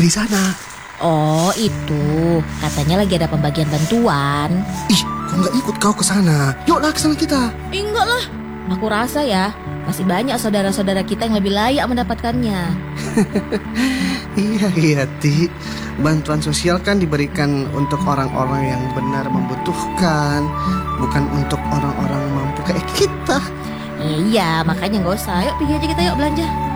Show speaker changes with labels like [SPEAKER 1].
[SPEAKER 1] di sana.
[SPEAKER 2] Oh itu, katanya lagi ada pembagian bantuan.
[SPEAKER 1] Ih, kok nggak ikut kau ke sana? Yuklah ke sana kita.
[SPEAKER 2] Enggak lah, aku rasa ya masih banyak saudara-saudara kita yang lebih layak mendapatkannya.
[SPEAKER 1] Iya, Ti. Bantuan sosial kan diberikan untuk orang-orang yang benar membutuhkan, bukan untuk orang-orang mampu kayak kita.
[SPEAKER 2] Iya, makanya nggak usah. Yuk pergi aja kita, yuk belanja.